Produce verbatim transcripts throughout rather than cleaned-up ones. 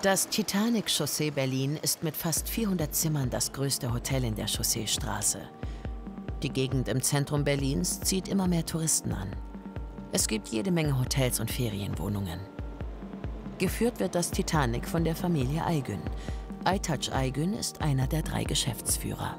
Das Titanic Chaussee Berlin ist mit fast vierhundert Zimmern das größte Hotel in der Chausseestraße. Die Gegend im Zentrum Berlins zieht immer mehr Touristen an. Es gibt jede Menge Hotels und Ferienwohnungen. Geführt wird das Titanic von der Familie Aygün. Aytaç Aygün ist einer der drei Geschäftsführer.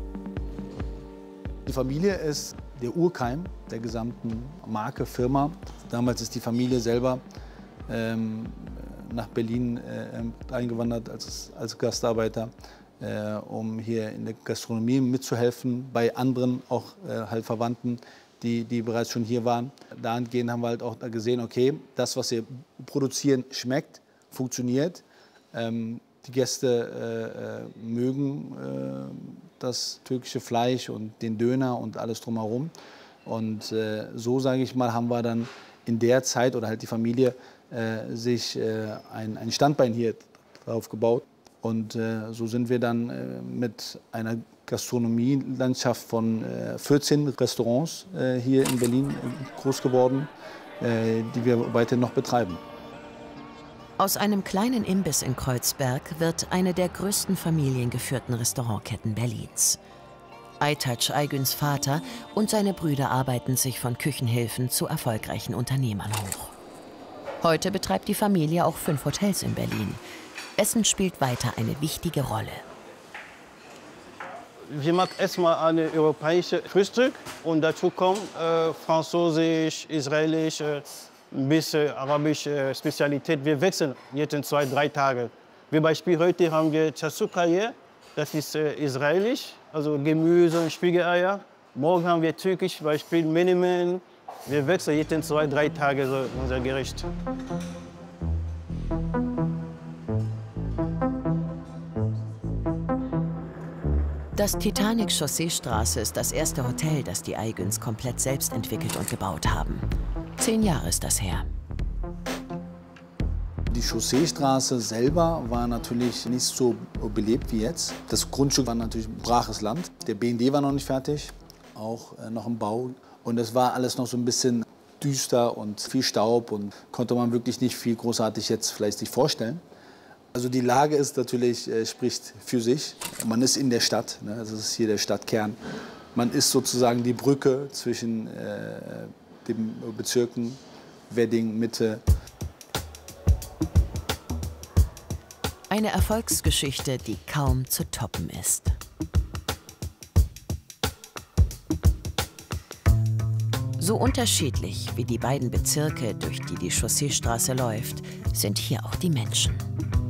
Die Familie ist der Urkeim der gesamten Marke, Firma. Damals ist die Familie selber ähm, nach Berlin äh, eingewandert als, als Gastarbeiter, äh, um hier in der Gastronomie mitzuhelfen, bei anderen auch äh, halt Verwandten, die, die bereits schon hier waren. Dahingehend haben wir halt auch gesehen, okay, das, was wir produzieren, schmeckt, funktioniert. Ähm, die Gäste äh, mögen äh, das türkische Fleisch und den Döner und alles drumherum. Und äh, so, sage ich mal, haben wir dann in der Zeit oder halt die Familie äh, sich äh, ein, ein Standbein hier drauf gebaut. Und äh, so sind wir dann äh, mit einer Gastronomielandschaft von äh, vierzehn Restaurants äh, hier in Berlin groß geworden, äh, die wir weiterhin noch betreiben. Aus einem kleinen Imbiss in Kreuzberg wird eine der größten familiengeführten Restaurantketten Berlins. Aytaç Aygüns Vater und seine Brüder arbeiten sich von Küchenhilfen zu erfolgreichen Unternehmern hoch. Heute betreibt die Familie auch fünf Hotels in Berlin. Essen spielt weiter eine wichtige Rolle. Wir machen erstmal ein europäisches Frühstück und dazu kommt äh, französisch, israelisch, äh, ein bisschen arabische Spezialität. Wir wechseln jeden zwei, drei Tage. Wie Beispiel heute haben wir Chasukaye, das ist äh, israelisch, also Gemüse und Spiegeleier. Morgen haben wir türkisch, Beispiel Menemen. Wir wechseln jeden zwei, drei Tage so unser Gericht. Das Titanic Chausseestraße ist das erste Hotel, das die Aygüns komplett selbst entwickelt und gebaut haben. Zehn Jahre ist das her. Die Chausseestraße selber war natürlich nicht so belebt wie jetzt. Das Grundstück war natürlich ein braches Land. Der B N D war noch nicht fertig, auch äh, noch im Bau. Und es war alles noch so ein bisschen düster und viel Staub und konnte man wirklich nicht viel großartig jetzt vielleicht sich vorstellen. Also die Lage ist natürlich, äh, spricht für sich. Man ist in der Stadt, ne? Das ist hier der Stadtkern. Man ist sozusagen die Brücke zwischen äh, den Bezirken Wedding, Mitte. Eine Erfolgsgeschichte, die kaum zu toppen ist. So unterschiedlich wie die beiden Bezirke, durch die die Chausseestraße läuft, sind hier auch die Menschen.